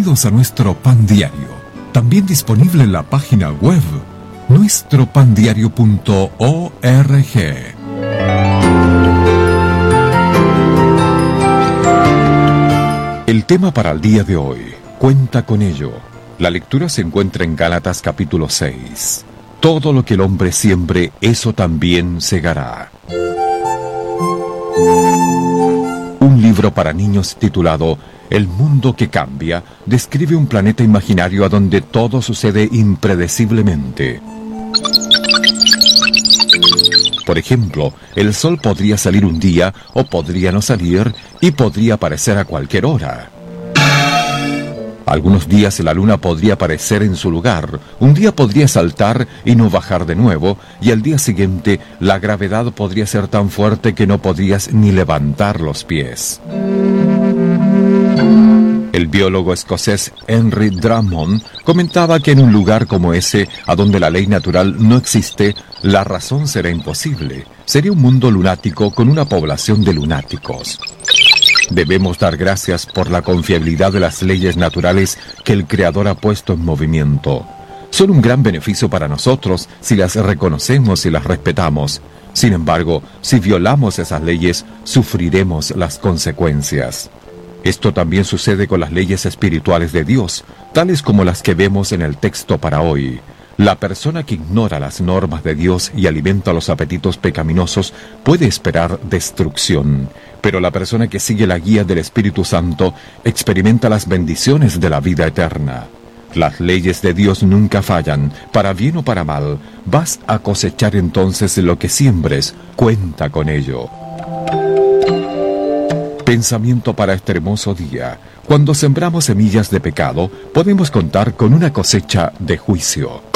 Bienvenidos a nuestro Pan Diario, también disponible en la página web nuestropandiario.org. El tema para el día de hoy, cuenta con ello. La lectura se encuentra en Gálatas capítulo 6. Todo lo que el hombre siembre, eso también segará. Un libro para niños titulado El mundo que cambia describe un planeta imaginario a donde todo sucede impredeciblemente. Por ejemplo, el sol podría salir un día o podría no salir y podría aparecer a cualquier hora. Algunos días la luna podría aparecer en su lugar, un día podría saltar y no bajar de nuevo, y al día siguiente la gravedad podría ser tan fuerte que no podrías ni levantar los pies. El biólogo escocés Henry Drummond comentaba que en un lugar como ese, a donde la ley natural no existe, la razón será imposible. Sería un mundo lunático con una población de lunáticos. Debemos dar gracias por la confiabilidad de las leyes naturales que el Creador ha puesto en movimiento. Son un gran beneficio para nosotros si las reconocemos y las respetamos. Sin embargo, si violamos esas leyes, sufriremos las consecuencias. Esto también sucede con las leyes espirituales de Dios, tales como las que vemos en el texto para hoy. La persona que ignora las normas de Dios y alimenta los apetitos pecaminosos puede esperar destrucción, pero la persona que sigue la guía del Espíritu Santo experimenta las bendiciones de la vida eterna. Las leyes de Dios nunca fallan, para bien o para mal. Vas a cosechar entonces lo que siembres, cuenta con ello. Pensamiento para este hermoso día. Cuando sembramos semillas de pecado, podemos contar con una cosecha de juicio.